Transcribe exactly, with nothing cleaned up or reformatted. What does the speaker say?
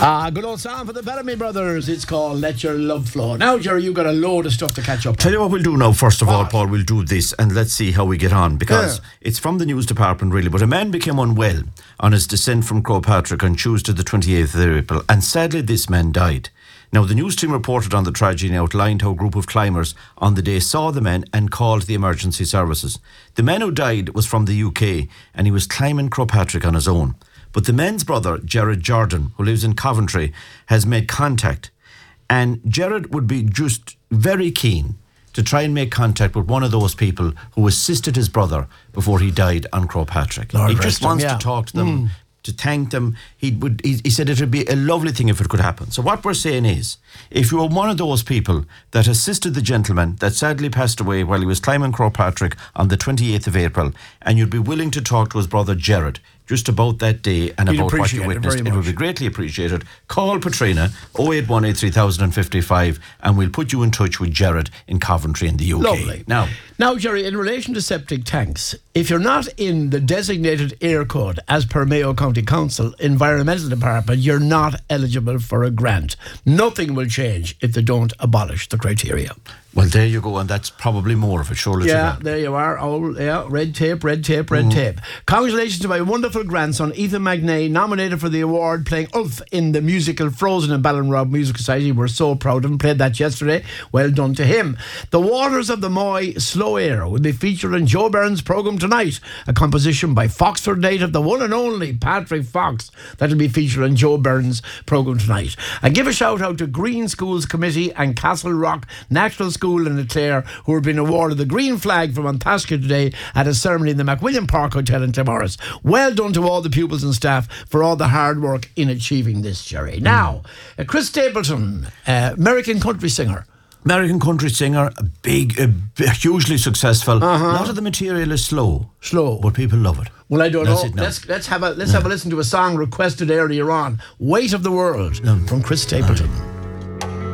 Ah, good old song for the Bellamy Brothers. It's called Let Your Love Flow. Now, Jerry, you've got a load of stuff to catch up on. Tell you what we'll do now, first of What? all, Paul, we'll do this and let's see how we get on, because Yeah. it's from the news department, really. But a man became unwell on his descent from Croagh Patrick on Tuesday the twenty-eighth of April, and sadly this man died. Now, the news team reported on the tragedy and outlined how a group of climbers on the day saw the man and called the emergency services. The man who died was from the U K and he was climbing Croagh Patrick on his own. But the man's brother, Jared Jordan, who lives in Coventry, has made contact. And Jared would be just very keen to try and make contact with one of those people who assisted his brother before he died on Croagh Patrick. Lord he rest just him, wants yeah. to talk to them, Mm. to thank them. He would. He, he said it would be a lovely thing if it could happen. So what we're saying is, if you were one of those people that assisted the gentleman that sadly passed away while he was climbing Croagh Patrick on the twenty-eighth of April, and you'd be willing to talk to his brother Jared just about that day and He'd about what appreciate you it witnessed, very it would much. be greatly appreciated. Call Patrina oh eight one eight three thousand fifty-five and we'll put you in touch with Jared in Coventry in the U K. Lovely. Now, Now, Jerry, in relation to septic tanks, if you're not in the designated air code as per Mayo County Council Environmental Department, you're not eligible for a grant. Nothing will change if they don't abolish the criteria. well, there you go, and that's probably more of it, surely. Yeah, to there you are. Oh, yeah, red tape, red tape, red tape. Congratulations to my wonderful grandson, Ethan McNay, nominated for the award playing Ulf in the musical Frozen in Ballinrobe Music Society. We're so proud of him. Played that yesterday. Well done to him. The Waters of the Moy Slow Air will be featured in Joe Byrne's programme tonight. A composition by Foxford native, the one and only Patrick Fox. That'll be featured in Joe Byrne's programme tonight. And give a shout out to Green Schools Committee and Castle Rock National School in Clare, who have been awarded the green flag from Ontaska today at a ceremony in the McWilliam Park Hotel in Timorous. Well done to all the pupils and staff for all the hard work in achieving this, Jerry. Now, uh, Chris Stapleton, uh, American country singer. American country singer, a big, a, b- hugely successful. A lot of the material is slow. Slow. But people love it. Well, I don't That's know. it now. Let's let's have a let's have a listen to a song requested earlier on. Weight of the World from Chris Stapleton.